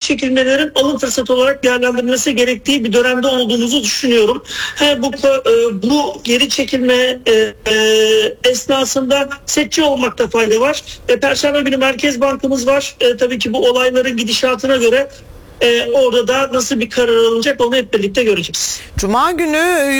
çekilmelerin alım fırsatı olarak değerlendirilmesi gerektiği bir dönemde olduğumuzu düşünüyorum. Bu geri çekilme esnasında seçici olmakta fayda var. Perşembe günü Merkez Bankamız var. Tabii ki bu olayların gidişatına göre orada da nasıl bir karar alınacak onu hep birlikte göreceğiz. Cuma günü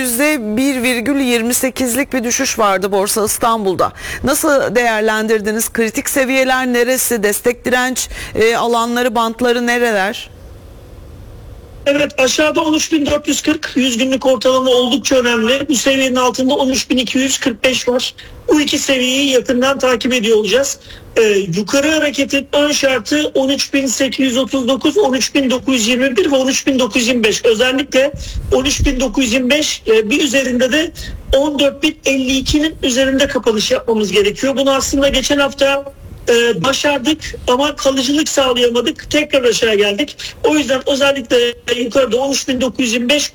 %1,28'lik bir düşüş vardı Borsa İstanbul'da. Nasıl değerlendirdiniz? Kritik seviyeler neresi? Destek direnç alanları, bantları nereler? Evet, aşağıda 13.440 100 günlük ortalama oldukça önemli. Bu seviyenin altında 13.245 var. Bu iki seviyeyi yakından takip ediyor olacağız. Yukarı hareketin ön şartı 13.839, 13.921 ve 13.925. Özellikle 13.925 bir üzerinde de 14.052'nin üzerinde kapanış yapmamız gerekiyor. Bunu aslında geçen hafta başardık ama kalıcılık sağlayamadık. Tekrar aşağı geldik. O yüzden özellikle yukarıda 13.925,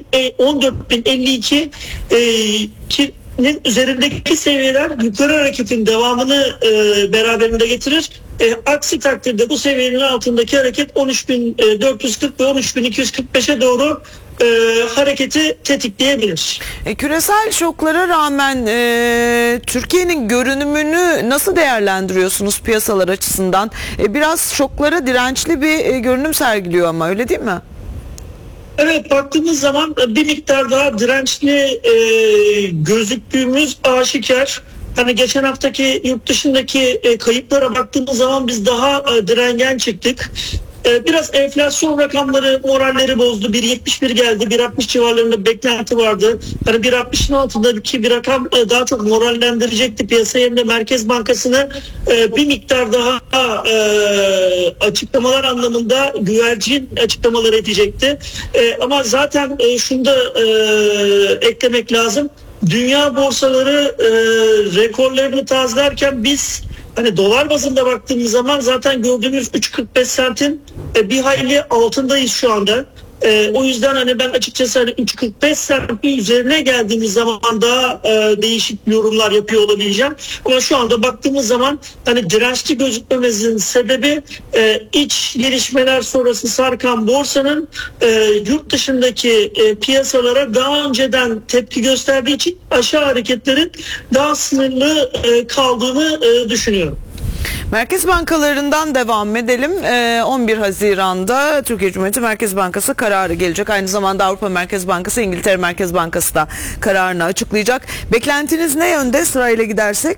14.052'nin üzerindeki seviyeler yukarı hareketin devamını beraberinde getirir. Aksi takdirde bu seviyenin altındaki hareket 13.440 ve 13.245'e doğru hareketi tetikleyebilir. Küresel şoklara rağmen Türkiye'nin görünümünü nasıl değerlendiriyorsunuz piyasalar açısından? Biraz şoklara dirençli bir görünüm sergiliyor ama öyle değil mi? Evet, baktığımız zaman bir miktar daha dirençli gözüktüğümüz aşikar. Hani geçen haftaki yurt dışındaki kayıplara baktığımız zaman biz daha direngen çıktık. Biraz enflasyon rakamları moralleri bozdu. 1.71 geldi. 1.60 civarlarında beklenti vardı. Hani 1.60'ın altındaki bir rakam daha çok morallendirecekti piyasayı. Hem de Merkez Bankası'nı bir miktar daha açıklamalar anlamında güvercin açıklamalar edecekti. Ama zaten şunu da eklemek lazım. Dünya borsaları rekorlarını tazelerken biz hani dolar bazında baktığımız zaman zaten gördüğümüz 3.45 sentin bir hayli altındayız şu anda. O yüzden hani ben açıkçası hani 3.45 sentin üzerine geldiğimiz zaman daha değişik yorumlar yapıyor olabileceğim. Ama şu anda baktığımız zaman hani dirençli gözükmemizin sebebi iç gelişmeler sonrası sarkan borsanın yurt dışındaki piyasalara daha önceden tepki gösterdiği için aşağı hareketlerin daha sınırlı kaldığını düşünüyorum. Merkez bankalarından devam edelim. 11 Haziran'da Türkiye Cumhuriyeti Merkez Bankası kararı gelecek. Aynı zamanda Avrupa Merkez Bankası, İngiltere Merkez Bankası da kararını açıklayacak. Beklentiniz ne yönde sırayla gidersek?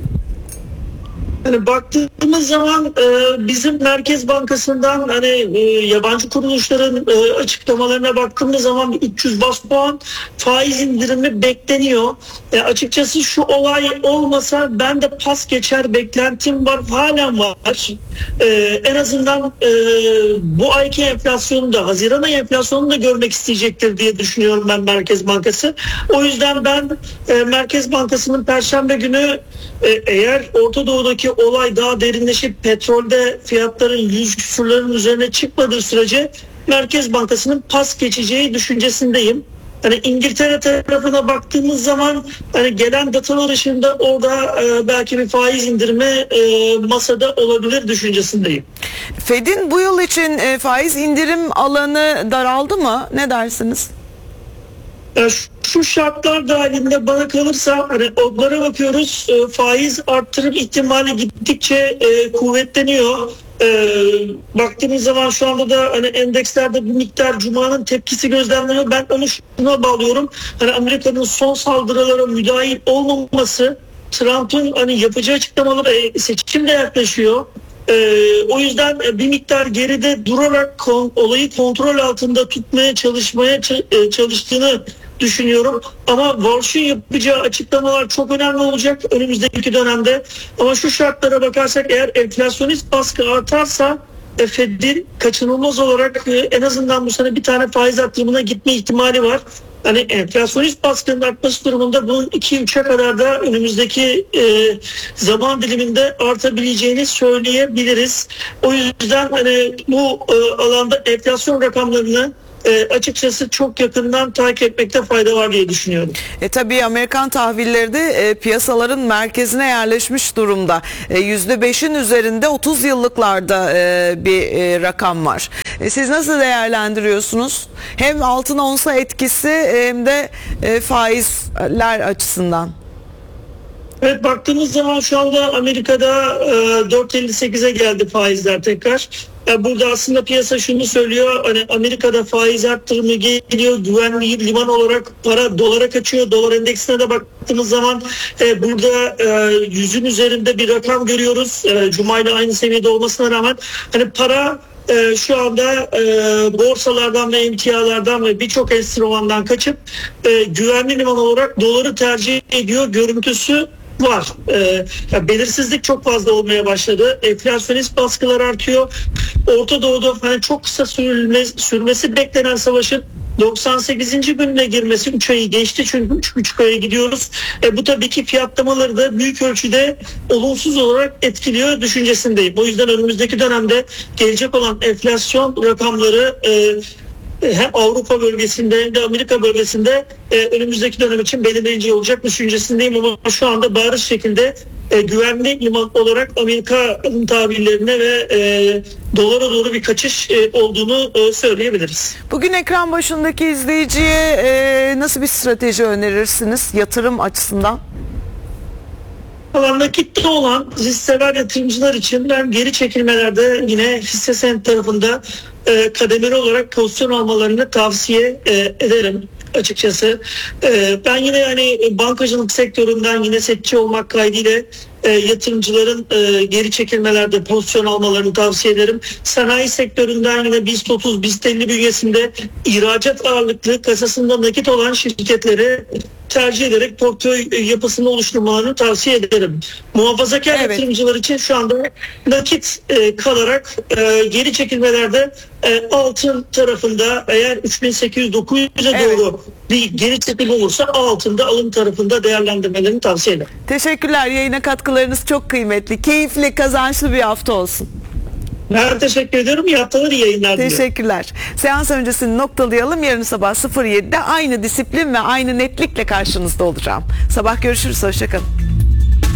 Yani baktığımız zaman bizim Merkez Bankası'ndan hani yabancı kuruluşların açıklamalarına baktığımız zaman 300 bas puan faiz indirimi bekleniyor. Açıkçası şu olay olmasa ben de pas geçer beklentim var, halen var. En azından bu ayki enflasyonu da, Haziran ayı enflasyonunu da görmek isteyecektir diye düşünüyorum ben Merkez Bankası. O yüzden ben Merkez Bankası'nın Perşembe günü eğer Orta Doğu'daki olay daha derinleşip petrolde fiyatların 100 küsurların üzerine çıkmadığı sürece Merkez Bankası'nın pas geçeceği düşüncesindeyim. Hani İngiltere tarafına baktığımız zaman hani gelen datalar ışığında orada belki bir faiz indirme masada olabilir düşüncesindeyim. Fed'in bu yıl için faiz indirim alanı daraldı mı? Ne dersiniz? Şu şartlar dahilinde bana kalırsa hani onlara bakıyoruz, faiz arttırım ihtimali gittikçe kuvvetleniyor. Baktığımız zaman şu anda da hani endekslerde bir miktar Cuma'nın tepkisi gözlemleniyor. Ben onu şuna bağlıyorum. Hani Amerika'nın son saldırılara müdahil olmaması, Trump'ın hani yapacağı açıklamaları, seçim de yaklaşıyor. O yüzden bir miktar geride durarak olayı kontrol altında tutmaya çalıştığını düşünüyorum. Ama Walsh'un yapacağı açıklamalar çok önemli olacak önümüzdeki dönemde. Ama şu şartlara bakarsak eğer enflasyonist baskı artarsa Fed'in kaçınılmaz olarak en azından bu sene bir tane faiz arttırımına gitme ihtimali var. Hani enflasyonist baskının artması durumunda bunun 2-3'e kadar da önümüzdeki zaman diliminde artabileceğini söyleyebiliriz. O yüzden hani bu alanda enflasyon rakamlarını açıkçası çok yakından takip etmekte fayda var diye düşünüyorum. Tabii Amerikan tahvilleri de piyasaların merkezine yerleşmiş durumda. %5'in üzerinde 30 yıllıklarda bir rakam var. Siz nasıl değerlendiriyorsunuz? Hem altın onsa etkisi hem de faizler açısından. Evet, baktığımız zaman şu anda Amerika'da 4.58'e geldi faizler tekrar. Burada aslında piyasa şunu söylüyor, hani Amerika'da faiz arttırımı geliyor, güvenli liman olarak para dolara kaçıyor. Dolar endeksine de baktığımız zaman burada 100'ün üzerinde bir rakam görüyoruz. Cuma ile aynı seviyede olmasına rağmen hani para şu anda borsalardan ve emtialardan ve birçok enstrümandan kaçıp güvenli liman olarak doları tercih ediyor görüntüsü var. Belirsizlik çok fazla olmaya başladı. Enflasyonist baskılar artıyor. Orta Doğu'da hani çok kısa sürmesi beklenen savaşın 98. gününe girmesi 3 ayı geçti, çünkü 3,5 aya gidiyoruz. Bu tabii ki fiyatlamaları da büyük ölçüde olumsuz olarak etkiliyor düşüncesindeyim. O yüzden önümüzdeki dönemde gelecek olan enflasyon rakamları hem Avrupa bölgesinde hem de Amerika bölgesinde önümüzdeki dönem için belirleyici olacak düşüncesindeyim, ama şu anda bariz şekilde güvenli liman olarak Amerika'nın tabirlerine ve dolara doğru bir kaçış olduğunu söyleyebiliriz. Bugün ekran başındaki izleyiciye nasıl bir strateji önerirsiniz yatırım açısından? Nakitte olan risksever yatırımcılar için ben geri çekilmelerde yine hisse senedi tarafında kademeli olarak pozisyon almalarını tavsiye ederim açıkçası. Ben yine yani bankacılık sektöründen yine seçici olmak kaydıyla yatırımcıların geri çekilmelerde pozisyon almalarını tavsiye ederim. Sanayi sektöründen yine BIST 30, BIST 50 bünyesinde ihracat ağırlıklı kasasında nakit olan şirketleri tercih ederek portföy yapısını oluşturmalarını tavsiye ederim. Muhafazakar yatırımcılar için şu anda nakit kalarak geri çekilmelerde altın tarafında eğer 3800-900'e doğru bir geri çekilme olursa altında alım tarafında değerlendirmelerini tavsiye ederim. Teşekkürler. Yayına katkılarınız çok kıymetli. Keyifli, kazançlı bir hafta olsun. Ben teşekkür ediyorum. İyi haftalar, iyi yayınlar diliyorum. Teşekkürler. Seans öncesini noktalayalım. Yarın sabah 07'de aynı disiplin ve aynı netlikle karşınızda olacağım. Sabah görüşürüz. Hoşçakalın.